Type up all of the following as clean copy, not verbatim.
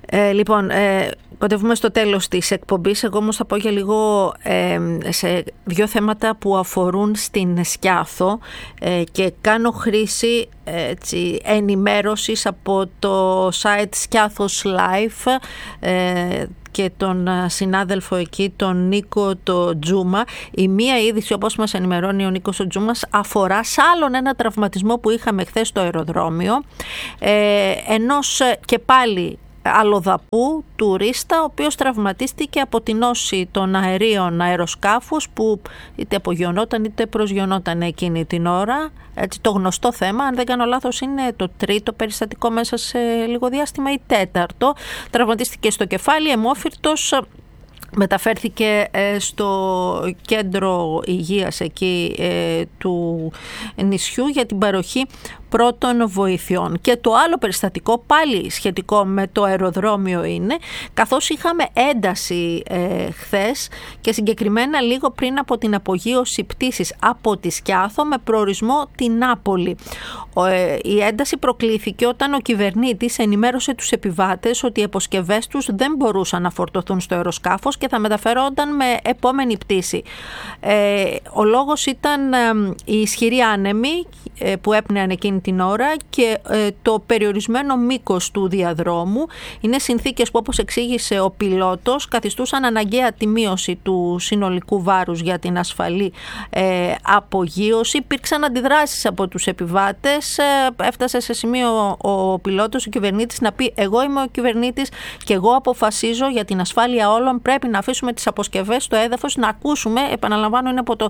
Λοιπόν, κοντεύουμε στο τέλος της εκπομπής. Εγώ όμως θα πω για λίγο σε δύο θέματα που αφορούν στην Σκιάθο και κάνω χρήση ενημέρωσης από το site Σκιάθος Live και τον συνάδελφο εκεί, τον Νίκο το Τζούμα. Η μία είδηση, όπως μας ενημερώνει ο Νίκος ο Τζούμας, αφορά σε άλλον ένα τραυματισμό που είχαμε χθες στο αεροδρόμιο, ενός και πάλι αλλοδαπού τουρίστα, ο οποίος τραυματίστηκε από την όση των αερίων αεροσκάφους που είτε απογειωνόταν είτε προσγειωνόταν εκείνη την ώρα. Έτσι, το γνωστό θέμα, αν δεν κάνω λάθος, είναι το τρίτο περιστατικό μέσα σε λίγο διάστημα ή τέταρτο. Τραυματίστηκε στο κεφάλι, αιμόφυρτος. Μεταφέρθηκε στο κέντρο υγείας εκεί του νησιού για την παροχή πρώτων βοηθειών. Και το άλλο περιστατικό, πάλι σχετικό με το αεροδρόμιο είναι, καθώς είχαμε ένταση χθες και συγκεκριμένα λίγο πριν από την απογείωση πτήσης από τη Σκιάθο με προορισμό την Νάπολη. Η ένταση προκλήθηκε όταν ο κυβερνήτης ενημέρωσε τους επιβάτες ότι οι αποσκευές τους δεν μπορούσαν να φορτωθούν στο αεροσκάφος και θα μεταφερόνταν με επόμενη πτήση. Ο λόγος ήταν οι ισχυροί άνεμοι που έπνεαν εκείνη την ώρα και το περιορισμένο μήκος του διαδρόμου. Είναι συνθήκες που, όπως εξήγησε ο πιλότος, καθιστούσαν αναγκαία τη μείωση του συνολικού βάρους για την ασφαλή απογείωση. Υπήρξαν αντιδράσεις από τους επιβάτες. Έφτασε σε σημείο ο πιλότος, ο κυβερνήτης, να πει: εγώ είμαι ο κυβερνήτης και εγώ αποφασίζω για την ασφάλεια όλων. Πρέπει να αφήσουμε τις αποσκευές στο έδαφος, να ακούσουμε, επαναλαμβάνω, είναι από το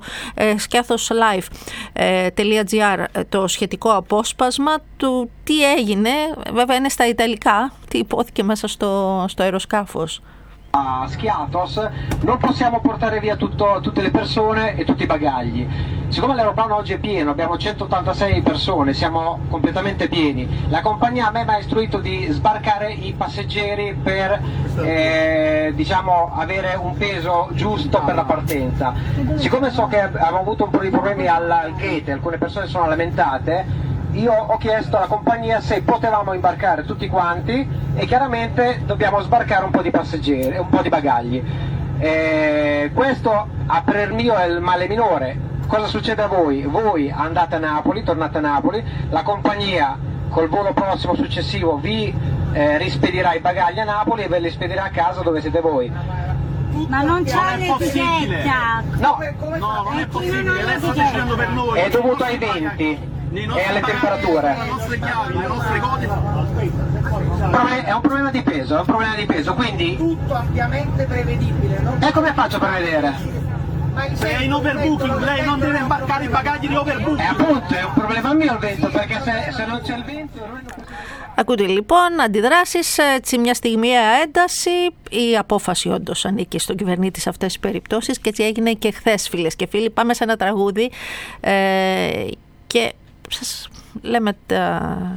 skiathoslive.gr το σχετικό απόσπασμα του τι έγινε. Βέβαια είναι στα Ιταλικά, τι υπόθηκε μέσα στο αεροσκάφος. A Skiathos non possiamo portare via tutte le persone e tutti i bagagli. Siccome l'aeroplano oggi è pieno, abbiamo 186 persone, siamo completamente pieni, la compagnia a me mi ha istruito di sbarcare i passeggeri per diciamo avere un peso giusto per la partenza. Siccome so che abbiamo avuto un po' di problemi al gate, alcune persone sono lamentate, io ho chiesto alla compagnia se potevamo imbarcare tutti quanti e chiaramente dobbiamo sbarcare un po' di passeggeri, un po' di bagagli. Questo a parer mio è il male minore. Cosa succede a voi? Voi andate a Napoli, tornate a Napoli, la compagnia col volo prossimo successivo vi rispedirà i bagagli a Napoli e ve li spedirà a casa dove siete voi. Ma non c'è l'etichetta! No, non è possibile, lei sta dicendo per noi. È dovuto ai venti e alle temperature. Le nostre chiavi, le nostre cose. È un problema di peso, quindi tutto ampiamente prevedibile, no? E come faccio per vedere? Se è in overbooking, lei non deve imbarcare i bagagli di overbooking. Appunto, è un problema mio il vento, perché se non c'è il vento noi non possiamo... Ακούτε λοιπόν αντιδράσεις, έτσι μια στιγμιαία ένταση. Η απόφαση όντως ανήκει στον κυβερνήτη σε αυτές τις περιπτώσεις και έτσι έγινε και χθες, φίλες και φίλοι. Πάμε σε ένα τραγούδι και σας λέμε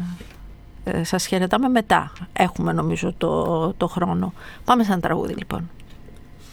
σας χαιρετάμε μετά. Έχουμε νομίζω το χρόνο. Πάμε σε ένα τραγούδι λοιπόν.